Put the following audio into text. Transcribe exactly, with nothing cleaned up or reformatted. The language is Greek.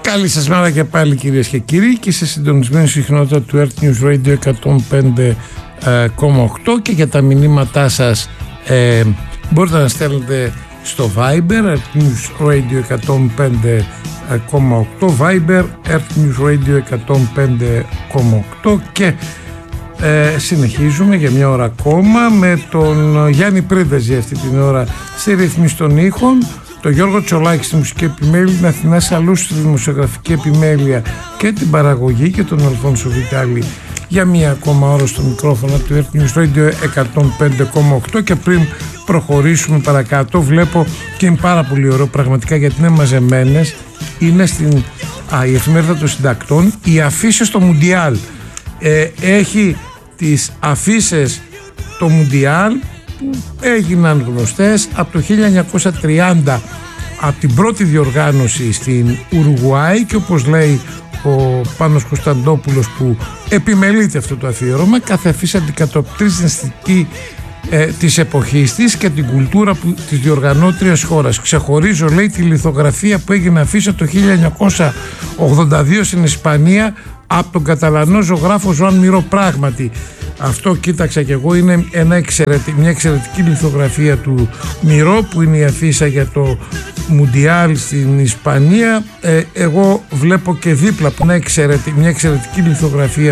Καλή σας μέρα και πάλι, κυρίες και κύριοι, και σε συντονισμένη συχνότητα του Earth News Radio εκατόν πέντε κόμμα οκτώ, και για τα μηνύματά σας ε, μπορείτε να στέλνετε στο Viber Earth News Radio εκατόν πέντε κόμμα οκτώ, Viber Earth News Radio εκατόν πέντε κόμμα οκτώ, και ε, συνεχίζουμε για μια ώρα ακόμα με τον Γιάννη Πρίντεζη αυτή την ώρα στη ρύθμιση των ήχων, τον Γιώργο Τσολάκη στη μουσική επιμέλεια, την Αθηνά Σαλού στη δημοσιογραφική επιμέλεια και την παραγωγή, και τον Αλφόνσο Βιτάλη για μία ακόμα ώρα στο μικρόφωνο του Earth News Radio εκατόν πέντε κόμμα οκτώ. Και πριν προχωρήσουμε παρακάτω, βλέπω και είναι πάρα πολύ ωραίο πραγματικά, γιατί είναι μαζεμένες, είναι στην α, η εφημερίδα των συντακτών, οι αφίσες στο Μουντιάλ. Ε, έχει τις αφίσες το Μουντιάλ που έγιναν γνωστές από το χίλια εννιακόσια τριάντα, από την πρώτη διοργάνωση στην Ουρουγουάη, και όπως λέει ο Πάνος Κωνσταντόπουλος που επιμελείται αυτό το αφιέρωμα, κάθε αφίσα αντικατοπτρίζει την αισθητική ε, της εποχής της και την κουλτούρα που, της διοργανώτριας χώρας. Ξεχωρίζω, λέει, τη λιθογραφία που έγινε αφίσα το χίλια εννιακόσια ογδόντα δύο στην Ισπανία από τον Καταλανό ζωγράφο Ζωάν Μυρό. Πράγματι αυτό κοίταξα και εγώ, είναι ένα εξαιρετι... μια εξαιρετική λιθογραφία του Μυρό, που είναι η αφίσα για το Μουντιάλ στην Ισπανία. ε, εγώ βλέπω και δίπλα που είναι εξαιρετι... μια εξαιρετική λιθογραφία